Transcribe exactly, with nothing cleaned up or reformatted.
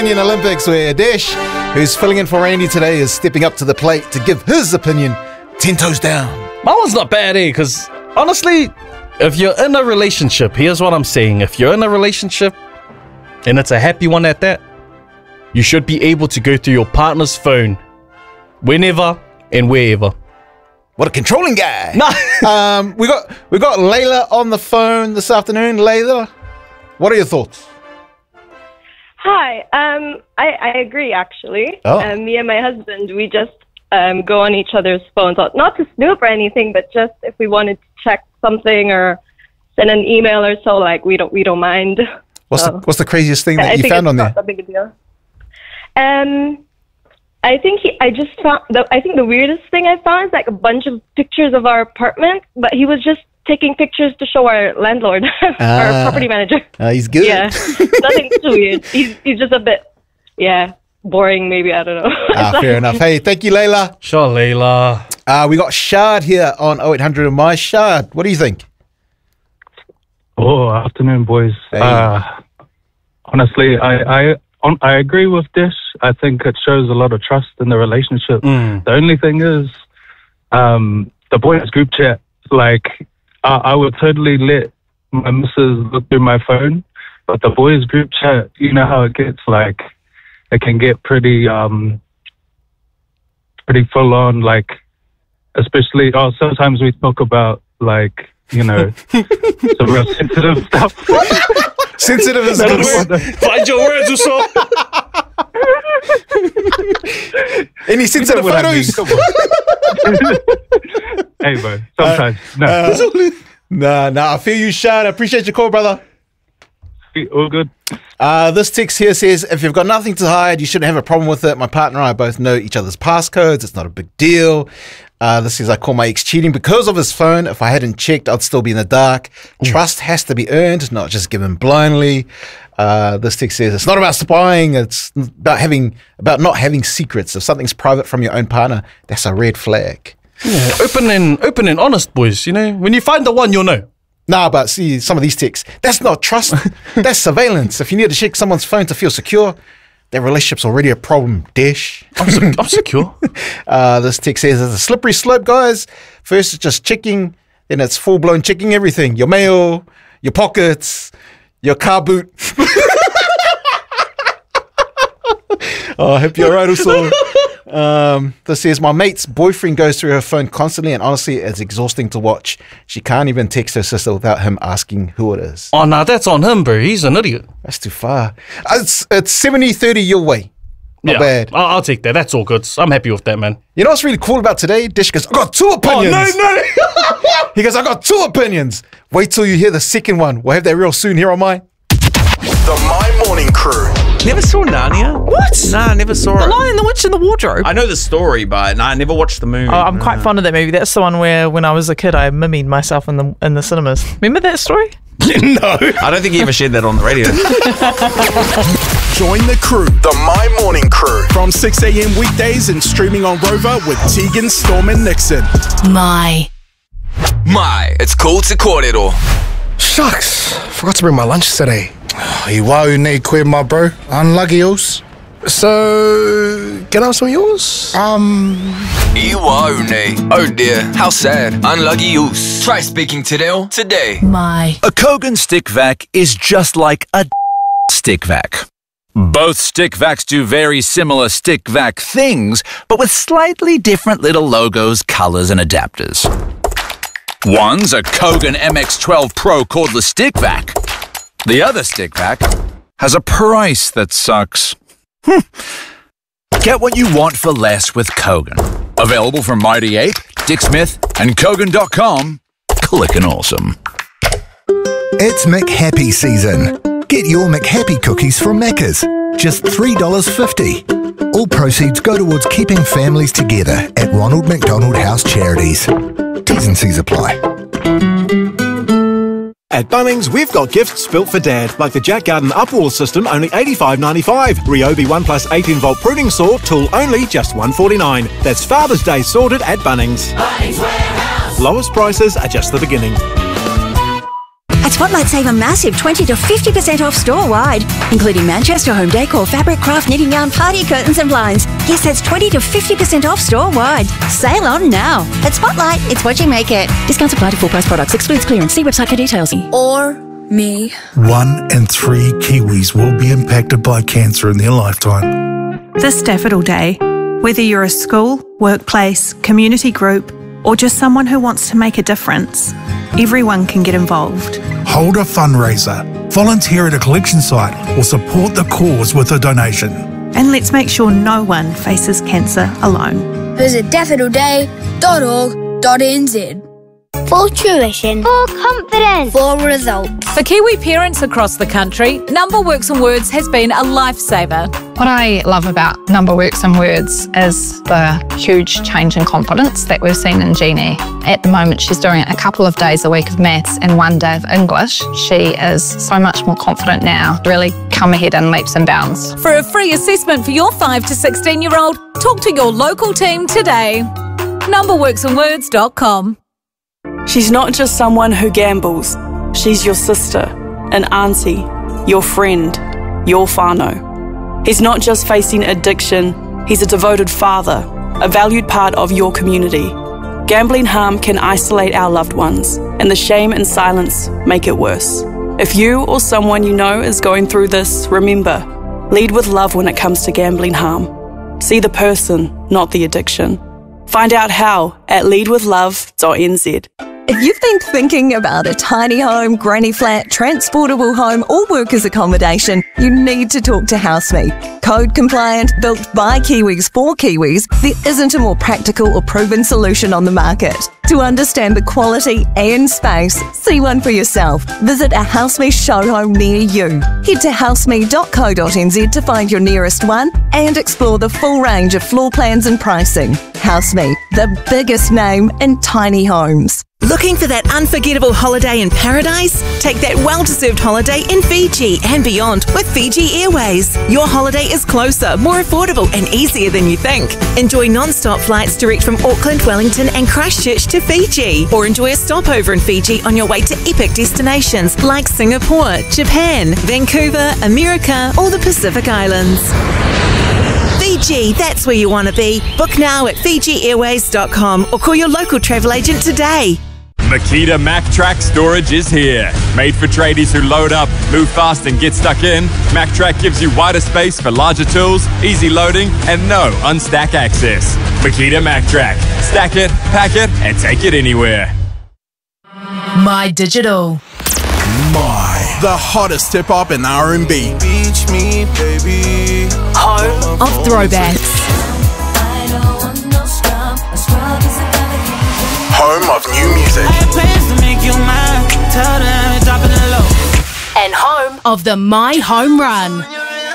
Indian Olympics, where Desh, who's filling in for Randy today, is stepping up to the plate to give his opinion. Ten toes down. My one's not bad, eh? Because honestly, if you're in a relationship, here's what I'm saying. If you're in a relationship, and it's a happy one at that, you should be able to go through your partner's phone whenever and wherever. What a controlling guy. No. um, we got we got Layla on the phone this afternoon. Layla, what are your thoughts? Hi. Um, I, I agree, actually. Oh. Um, me and my husband, we just um, go on each other's phones. Not to snoop or anything, but just if we wanted to check something or send an email or so, like, we don't we don't mind. What's, so, the, what's the craziest thing that I you think found it's on there? not that big a deal. Um, I think he, I just found, the, I think the weirdest thing I found is like a bunch of pictures of our apartment, but he was just taking pictures to show our landlord, Ah. our property manager. Uh, he's good. Yeah, nothing too weird. He's, he's just a bit, yeah, boring maybe, I don't know. Ah, fair enough. Hey, thank you, Layla. Sure, Layla. Uh, we got Shard here on oh eight hundred of my Shard. What do you think? Oh, afternoon, boys. Hey. Uh, honestly, I, I on, I agree with Dish. I think it shows a lot of trust in the relationship. Mm. The only thing is, um, the boys group chat, like, I, I would totally let my missus look through my phone, but the boys group chat, you know how it gets, like, it can get pretty, um, pretty full on, like, especially, oh, sometimes we talk about, like, you know, some real sensitive stuff. Sensitive is good. Find your words or so. Any sensitive what I mean, photos? come on. Hey, bro, sometimes. no. Uh, nah, nah, I feel you, Shard. I appreciate your call, brother. All good. Uh, this text here says, if you've got nothing to hide, you shouldn't have a problem with it. My partner and I both know each other's passcodes. It's not a big deal. Uh, this says, I call my ex cheating because of his phone. If I hadn't checked, I'd still be in the dark. Mm. Trust has to be earned, not just given blindly. Uh, this text says, it's not about spying. It's about having, about not having secrets. If something's private from your own partner, that's a red flag. Yeah, open and open and honest, boys. You know, when you find the one, you'll know. Nah, but see, some of these texts, that's not trust. That's surveillance. If you need to check someone's phone to feel secure, their relationship's already a problem, Dash. I'm, se- I'm secure. Uh, this text says, it's a slippery slope, guys. First, it's just checking. Then it's full-blown checking everything. Your mail, your pockets, your car boot. Oh, I hope you're right also. Um, this says, my mate's boyfriend goes through her phone constantly, and honestly, it's exhausting to watch. She can't even text her sister without him asking who it is. Oh, nah, that's on him, bro. He's an idiot. That's too far. Uh, It's it's seventy thirty your way. Not yeah, bad. I'll, I'll take that. That's all good. I'm happy with that, man. You know what's really cool about today? Dish goes, I got two opinions. Oh, no, no. He goes, I got two opinions. Wait till you hear the second one. We'll have that real soon here on my... The My Morning Crew. Never saw Narnia. What? Nah, never saw The it. Lion, the Witch, and the Wardrobe. I know the story, but nah, I never watched the movie. Oh, I'm quite fond of that movie. That's the one where, when I was a kid, I mimicked myself in the in the cinemas. Remember that story? No. I don't think he ever shared that on the radio. Join the crew. The My Morning Crew. From six a.m. weekdays and streaming on Rover with Tegan, Storm and Nixon. My. My, it's called to Kōrero. Shucks, forgot to bring my lunch today. Iwau nei koe, my bro. Unlucky yours. So, can I have some of yours? Um... Iwau nei. Oh dear, how sad. Unlucky use. Try speaking to Reo today. My. A Kogan stick vac is just like a stick vac. Both stick vacs do very similar stick vac things, but with slightly different little logos, colors, and adapters. One's a Kogan M X twelve Pro cordless stick vac. The other stick vac has a price that sucks. Hmm. Get what you want for less with Kogan. Available from Mighty Ape, Dick Smith, and Kogan dot com. Clickin' awesome. It's McHappy season. Get your McHappy cookies from Macca's. Just three dollars fifty. All proceeds go towards keeping families together at Ronald McDonald House Charities. T's and C's apply. At Bunnings, we've got gifts built for Dad, like the Jack Garden Upwall system, only eighty-five ninety-five. Ryobi one plus eighteen volt pruning saw, tool only, just one forty-nine. That's Father's Day sorted at Bunnings. Bunnings Warehouse. Lowest prices are just the beginning. At Spotlight, save a massive twenty to fifty percent off store-wide, including Manchester home decor, fabric, craft, knitting yarn, party curtains and blinds. Yes, that's twenty to fifty percent off store-wide. Sale on now. At Spotlight, it's what you make it. Discounts apply to full-price products. Excludes clearance. See website for details. Or me. One in three Kiwis will be impacted by cancer in their lifetime. This Daffodil Day, whether you're a school, workplace, community group, or just someone who wants to make a difference, everyone can get involved. Hold a fundraiser, volunteer at a collection site, or support the cause with a donation. And let's make sure no one faces cancer alone. Visit daffodil day dot org dot n z. For tuition. For confidence. For results. For Kiwi parents across the country, Number Works and Words has been a lifesaver. What I love about Number Works and Words is the huge change in confidence that we've seen in Jeannie. At the moment, she's doing a couple of days a week of maths and one day of English. She is so much more confident now, really come ahead in leaps and bounds. For a free assessment for your five to sixteen year old, talk to your local team today. number works and words dot com. She's not just someone who gambles. She's your sister, an auntie, your friend, your whānau. He's not just facing addiction, he's a devoted father, a valued part of your community. Gambling harm can isolate our loved ones, and the shame and silence make it worse. If you or someone you know is going through this, remember, lead with love when it comes to gambling harm. See the person, not the addiction. Find out how at lead with love dot n z. If you've been thinking about a tiny home, granny flat, transportable home or workers accommodation, you need to talk to HouseMe. Code compliant, built by Kiwis for Kiwis, there isn't a more practical or proven solution on the market. To understand the quality and space, see one for yourself. Visit a HouseMe show home near you. Head to house me dot co dot n z to find your nearest one and explore the full range of floor plans and pricing. HouseMe, the biggest name in tiny homes. Looking for that unforgettable holiday in paradise? Take that well-deserved holiday in Fiji and beyond with Fiji Airways. Your holiday is closer, more affordable and easier than you think. Enjoy non-stop flights direct from Auckland, Wellington and Christchurch to Fiji. Or enjoy a stopover in Fiji on your way to epic destinations like Singapore, Japan, Vancouver, America or the Pacific Islands. Fiji, that's where you want to be. Book now at fiji airways dot com or call your local travel agent today. Makita MacTrack Storage is here. Made for tradies who load up, move fast and get stuck in, MacTrack gives you wider space for larger tools, easy loading and no unstack access. Makita MacTrack. Stack it, pack it and take it anywhere. My Digital. My. The hottest hip-hop and R and B. Beach me, baby. Home of throwbacks. Home of new music. And home of the My Home Run.